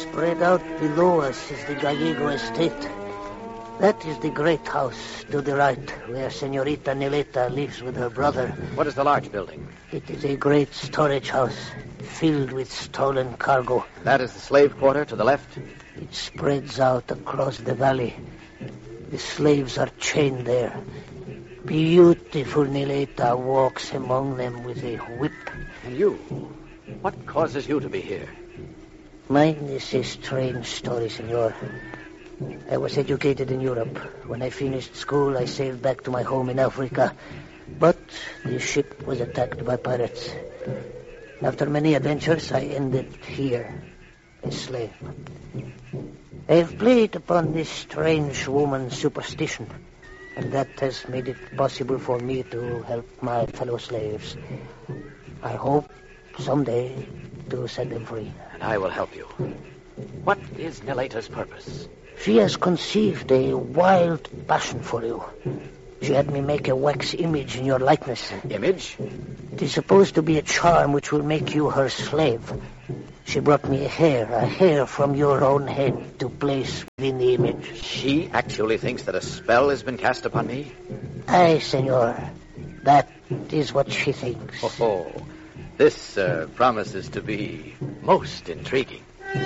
Spread out below us is the Gallego estate. That is the great house to the right, where Senorita Nileta lives with her brother. What is the large building? It is a great storage house, filled with stolen cargo. That is the slave quarter to the left? It spreads out across the valley. The slaves are chained there. Beautiful Nileta walks among them with a whip. And you? What causes you to be here? Mine is a strange story, senor. I was educated in Europe. When I finished school, I sailed back to my home in Africa. But the ship was attacked by pirates. After many adventures, I ended here, a slave. I have played upon this strange woman's superstition, and that has made it possible for me to help my fellow slaves. I hope someday to set them free. And I will help you. What is Nileta's purpose? She has conceived a wild passion for you. She had me make a wax image in your likeness. Image? It is supposed to be a charm which will make you her slave. She brought me a hair from your own head to place within the image. She actually thinks that a spell has been cast upon me? Aye, senor. That is what she thinks. Oh, this promises to be most intriguing.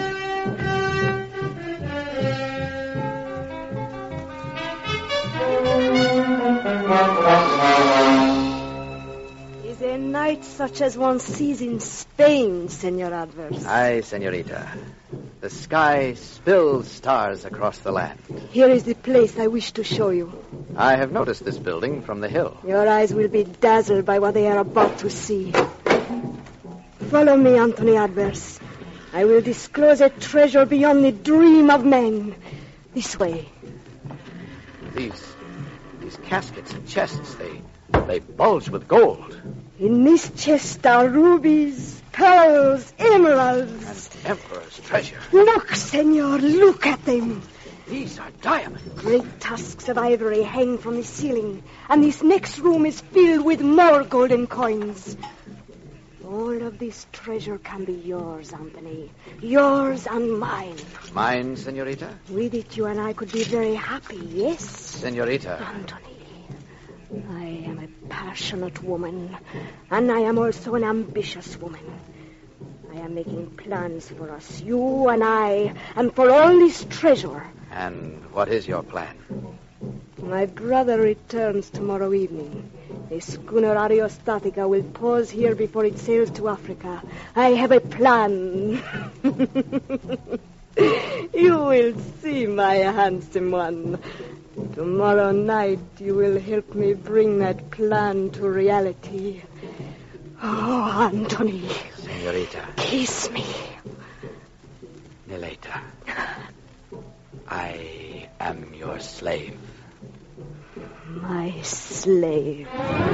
Is a night such as one sees in Spain, Senor Adverse? Aye, senorita. The sky spills stars across the land. Here is the place I wish to show you. I have noticed this building from the hill. Your eyes will be dazzled by what they are about to see. Follow me, Anthony Adverse. I will disclose a treasure beyond the dream of men. This way. These caskets and chests, they bulge with gold. In this chest are rubies, pearls, emeralds. An emperor's treasure. Look, senor, look at them. These are diamonds. Great tusks of ivory hang from the ceiling, and this next room is filled with more golden coins. All of this treasure can be yours, Anthony. Yours and mine. Mine, senorita? With it, you and I could be very happy, yes? Senorita. Anthony, I am a passionate woman, and I am also an ambitious woman. I am making plans for us, you and I, and for all this treasure. And what is your plan? My brother returns tomorrow evening. The schooner Ariostatica will pause here before it sails to Africa. I have a plan. You will see, my handsome one. Tomorrow night you will help me bring that plan to reality. Oh, Anthony. Senorita. Kiss me. Nileta. I am your slave. My slave.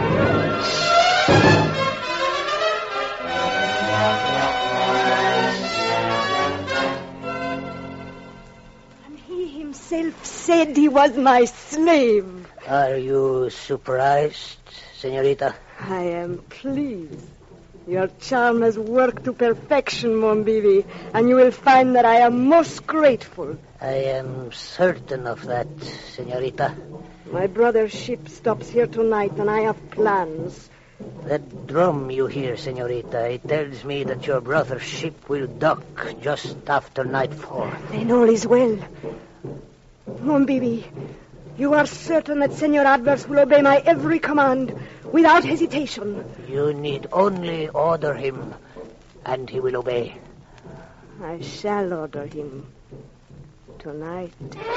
And he himself said he was my slave. Are you surprised, senorita? I am pleased. Your charm has worked to perfection, mon bibi, and you will find that I am most grateful. I am certain of that, senorita. My brother's ship stops here tonight, and I have plans. That drum you hear, senorita, it tells me that your brother's ship will dock just after nightfall. Then all is well. Mon bibi, you are certain that Senor Adverse will obey my every command without hesitation. You need only order him, and he will obey. I shall order him tonight.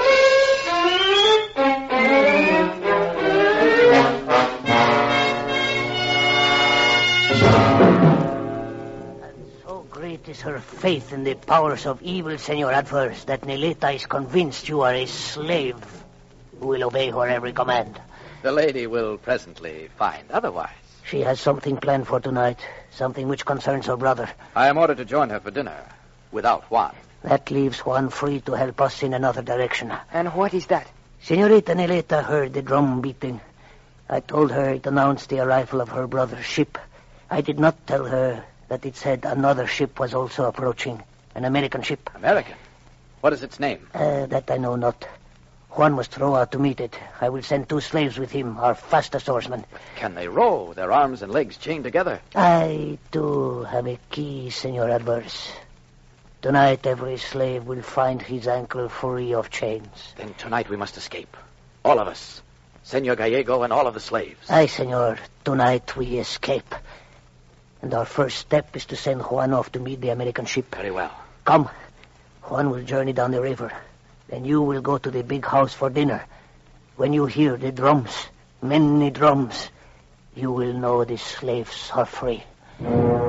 And so great is her faith in the powers of evil, Senor Adverse, that Nileta is convinced you are a slave who will obey her every command. The lady will presently find otherwise. She has something planned for tonight, something which concerns her brother. I am ordered to join her for dinner, without Juan. That leaves Juan free to help us in another direction. And what is that? Senorita Nileta heard the drum beating. I told her it announced the arrival of her brother's ship. I did not tell her that it said another ship was also approaching. An American ship. American? What is its name? That I know not. Juan must row out to meet it. I will send 2 slaves with him, our fastest oarsmen. Can they row, their arms and legs chained together? I do have a key, Senor Adverse. Tonight, every slave will find his ankle free of chains. Then tonight we must escape. All of us. Senor Gallego and all of the slaves. Aye, senor. Tonight we escape. And our first step is to send Juan off to meet the American ship. Very well. Come. Juan will journey down the river. Then you will go to the big house for dinner. When you hear the drums, many drums, you will know the slaves are free.